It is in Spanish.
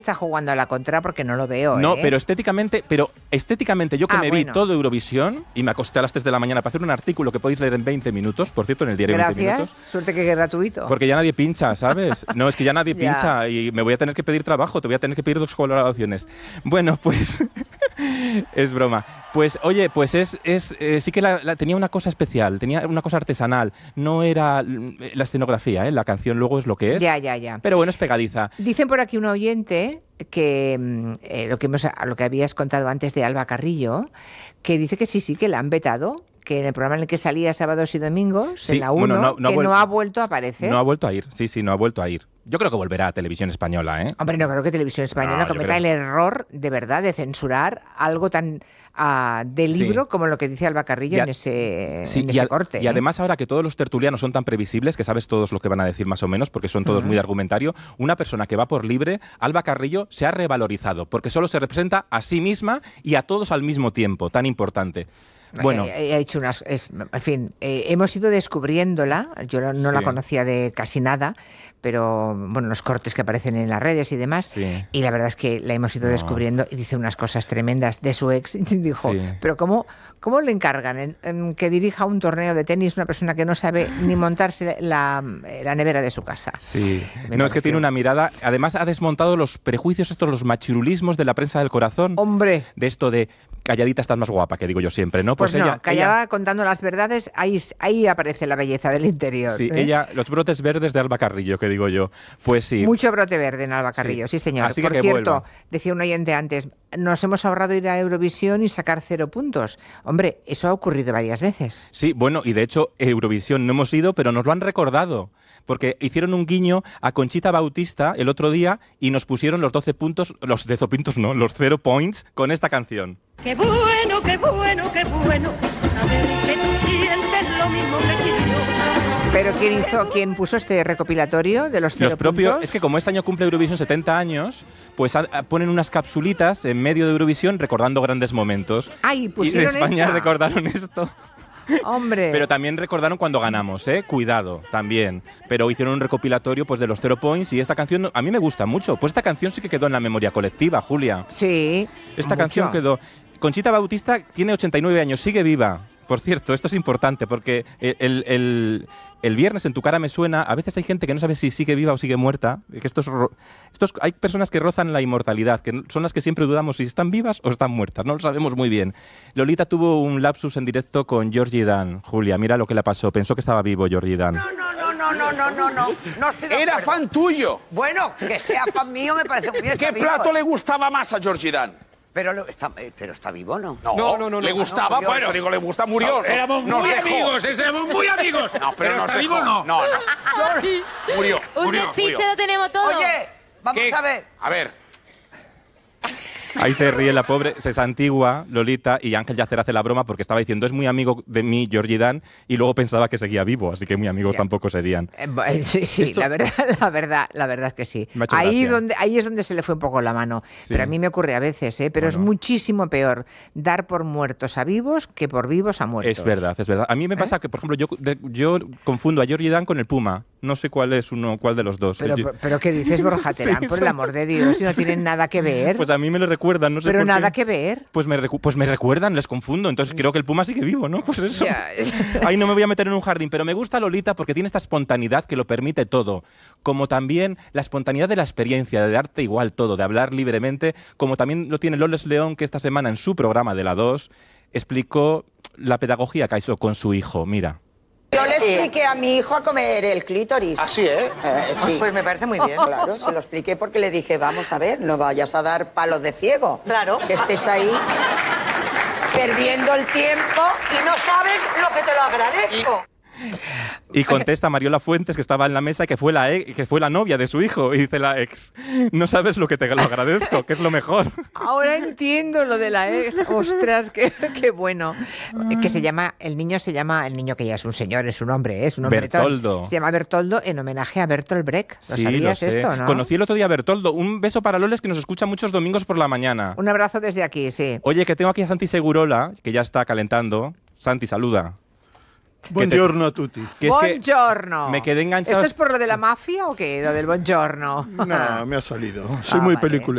está jugando a la contra porque no lo veo. No, pero estéticamente yo que me vi bueno. todo Eurovisión y me acosté a las 3 de la mañana para hacer un artículo que podéis leer en 20 minutos, por cierto, en el diario 20 Gracias, minutos. suerte que es gratuito. Porque ya nadie pincha, ¿sabes? No, es que ya nadie Ya. pincha y me voy a tener que pedir trabajo, te voy a tener que pedir 2 colaboraciones. Bueno, pues es broma. Pues oye, pues sí que tenía una cosa especial, tenía una cosa artesanal. No era la escenografía, la canción luego es lo que es. Ya. Pero bueno, es pegadiza. Dicen por aquí un oyente que lo que habías contado antes de Alba Carrillo, que dice que sí, que la han vetado, que en el programa en el que salía sábados y domingos, Sí, en la 1, bueno, no ha vuelto a aparecer. No ha vuelto a ir, sí, no ha vuelto a ir. Yo creo que volverá a Televisión Española, ¿eh? Hombre, no creo que Televisión Española No, yo cometa creo. el error, de verdad, de censurar algo tan de libro como lo que dice Alba Carrillo en ese corte. Y además ahora que todos los tertulianos son tan previsibles, que sabes todos lo que van a decir más o menos, porque son todos muy de argumentario, una persona que va por libre, Alba Carrillo, se ha revalorizado, porque solo se representa a sí misma y a todos al mismo tiempo, tan importante. Bueno, Ha hecho en fin, hemos ido descubriéndola. Yo no la conocía de casi nada, pero bueno, los cortes que aparecen en las redes y demás. Y la verdad es que la hemos ido descubriendo y dice unas cosas tremendas de su ex. Y dijo, pero ¿cómo le encargan en que dirija un torneo de tenis una persona que no sabe ni montarse la nevera de su casa? Sí. No, es que tiene una mirada. Además, ha desmontado los prejuicios, los machirulismos de la prensa del corazón. ¡Hombre! De esto de calladita estás más guapa, que digo yo siempre, ¿no? Pues no, callada contando las verdades, ahí aparece la belleza del interior. Sí, ella, los brotes verdes de Alba Carrillo, que digo yo. Pues sí. Mucho brote verde en Alba Carrillo, sí señor. Así Por que cierto, vuelva. decía un oyente antes, nos hemos ahorrado ir a Eurovisión y sacar 0 puntos. Hombre, eso ha ocurrido varias veces. Sí, bueno, y de hecho, Eurovisión no hemos ido, pero nos lo han recordado. Porque hicieron un guiño a Conchita Bautista el otro día y nos pusieron los 12 puntos, los 0 points con esta canción. Qué bueno, qué bueno, qué bueno, saber que tú sientes lo mismo que yo. Pero ¿quién puso este recopilatorio de los 0 Los propios, puntos? es que como este año cumple Eurovisión 70 años, pues ponen unas capsulitas en medio de Eurovisión recordando grandes momentos. ¡Ay, Y pusieron de España esta! recordaron esto. ¡Hombre! Pero también recordaron cuando ganamos, cuidado, también. Pero hicieron un recopilatorio pues de los 0 points y esta canción a mí me gusta mucho. Pues esta canción sí que quedó en la memoria colectiva, Julia. Sí. Esta mucho. canción quedó. Conchita Bautista tiene 89 años, sigue viva. Por cierto, esto es importante porque el viernes en Tu cara me suena, a veces hay gente que no sabe si sigue viva o sigue muerta. Que hay personas que rozan la inmortalidad, que son las que siempre dudamos si están vivas o están muertas. No lo sabemos muy bien. Lolita tuvo un lapsus en directo con Georgie Dan. Julia, mira lo que le pasó. Pensó que estaba vivo Georgie Dan. No estoy de Era acuerdo. fan tuyo. Bueno, que sea fan mío me parece muy bien. ¿Qué está vivo. plato le gustaba más a Georgie Dan? Pero está vivo, ¿no? No. ¿Le gustaba? murió. Bueno, digo, le gusta, murió. Éramos Nos muy dejó. amigos, éramos muy amigos. No, pero nos está dejó. vivo no. No. Murió. Un despiste lo tenemos todo. Oye, vamos ¿Qué? a ver. A ver. Ahí se ríe la pobre, se santigua Lolita y Ángel Yacer hace la broma porque estaba diciendo es muy amigo de mí Georgie Dan y luego pensaba que seguía vivo, así que muy amigos tampoco serían. Sí, Esto- la verdad es que sí. Me ha hecho Ahí gracia. es donde se le fue un poco la mano. Sí. Pero a mí me ocurre a veces, pero es Bueno. muchísimo peor dar por muertos a vivos que por vivos a muertos. Es verdad, es verdad. A mí me pasa que, por ejemplo, yo confundo a Georgie Dan con el Puma. No sé cuál de los dos. Pero ¿qué dices, Borja Terán? Sí, por el amor de Dios, si no tienen nada que ver. Pues a mí me lo recuerdan, no sé pero por nada qué. que ver. Pues me recuerdan, les confundo. Entonces creo que el Puma sigue vivo, ¿no? Pues eso. Ya. Ahí no me voy a meter en un jardín. Pero me gusta Lolita porque tiene esta espontaneidad que lo permite todo. Como también la espontaneidad de la experiencia, de darte igual todo, de hablar libremente. Como también lo tiene Loles León, que esta semana en su programa de la 2 explicó la pedagogía que hizo con su hijo. Mira. Yo le expliqué a mi hijo a comer el clítoris. Así, ¿eh? Sí. Pues me parece muy bien. Claro, se lo expliqué porque le dije, vamos a ver, no vayas a dar palos de ciego. Claro. Que estés ahí perdiendo el tiempo. Y no sabes lo que te lo agradezco. Y contesta Mariola Fuentes, que estaba en la mesa, que fue la novia de su hijo. Y dice la ex, no sabes lo que te lo agradezco, que es lo mejor. Ahora entiendo lo de la ex. Ostras, qué bueno. Que el niño que ya es un señor, es un hombre, es un hombre. Bertoldo. Se llama Bertoldo en homenaje a Bertolt Brecht. ¿Lo Sí, sabías lo sé. esto, no? Conocí el otro día a Bertoldo. Un beso para Loles, que nos escucha muchos domingos por la mañana. Un abrazo desde aquí, sí. Oye, que tengo aquí a Santi Segurola, que ya está calentando. Santi, saluda. Buongiorno a tutti. Que es que Buongiorno. me quedé enganchado. ¿Esto es por lo de la mafia o qué? Lo del buongiorno. No, me ha salido. Soy muy vale. película.